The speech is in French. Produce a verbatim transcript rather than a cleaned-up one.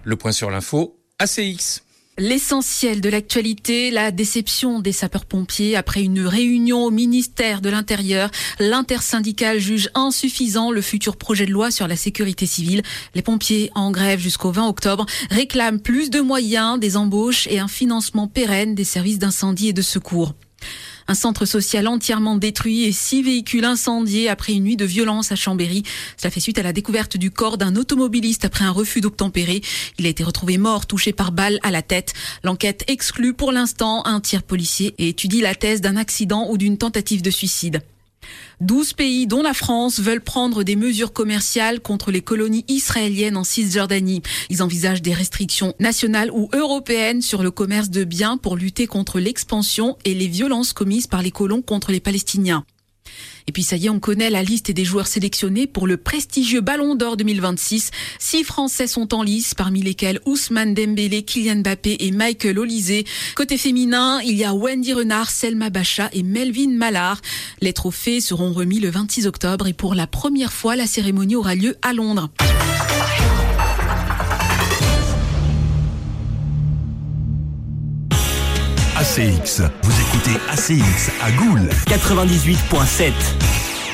Le point sur l'info, A C X. L'essentiel de l'actualité, la déception des sapeurs-pompiers après une réunion au ministère de l'Intérieur. L'intersyndicale juge insuffisant le futur projet de loi sur la sécurité civile. Les pompiers en grève jusqu'au vingt octobre réclament plus de moyens, des embauches et un financement pérenne des services d'incendie et de secours. Un centre social entièrement détruit et six véhicules incendiés après une nuit de violence à Chambéry. Cela fait suite à la découverte du corps d'un automobiliste après un refus d'obtempérer. Il a été retrouvé mort, touché par balle à la tête. L'enquête exclut pour l'instant un tir policier et étudie la thèse d'un accident ou d'une tentative de suicide. douze pays, dont la France, veulent prendre des mesures commerciales contre les colonies israéliennes en Cisjordanie. Ils envisagent des restrictions nationales ou européennes sur le commerce de biens pour lutter contre l'expansion et les violences commises par les colons contre les Palestiniens. Et puis ça y est, on connaît la liste des joueurs sélectionnés pour le prestigieux Ballon d'Or deux mille vingt-six. Six Français sont en lice, parmi lesquels Ousmane Dembélé, Kylian Mbappé et Michael Olise. Côté féminin, il y a Wendy Renard, Selma Bacha et Melvin Mallard. Les trophées seront remis le vingt-six octobre et pour la première fois, la cérémonie aura lieu à Londres. A C X, vous écoutez A C X à Goul quatre-vingt-dix-huit virgule sept.